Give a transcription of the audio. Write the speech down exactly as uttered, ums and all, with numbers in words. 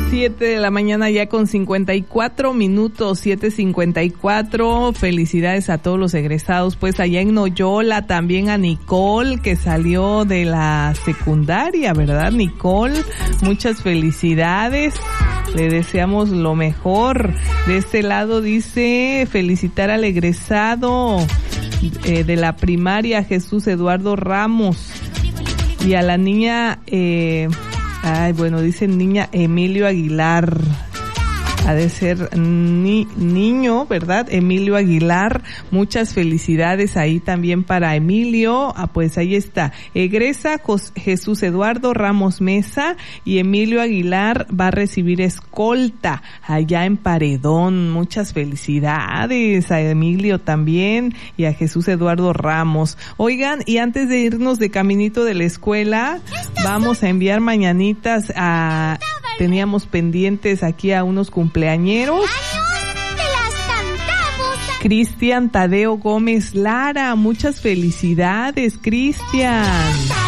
Siete de la mañana ya con cincuenta y cuatro minutos, siete cincuenta y cuatro. Felicidades a todos los egresados, pues allá en Noyola, también a Nicole, que salió de la secundaria, ¿verdad, Nicole? Muchas felicidades. Le deseamos lo mejor. De este lado dice felicitar al egresado eh, de la primaria, Jesús Eduardo Ramos, y a la niña, eh, ay, bueno, dice niña Emilio Aguilar. Ha de ser ni, niño, ¿verdad? Emilio Aguilar. Muchas felicidades ahí también para Emilio. Ah, pues ahí está. Egresa Jos- Jesús Eduardo Ramos Mesa, y Emilio Aguilar va a recibir escolta allá en Paredón. Muchas felicidades a Emilio también y a Jesús Eduardo Ramos. Oigan, y antes de irnos de caminito de la escuela, vamos a enviar mañanitas a... Teníamos pendientes aquí a unos cumpleañeros. Cristian Tadeo Gómez Lara, muchas felicidades, Cristian.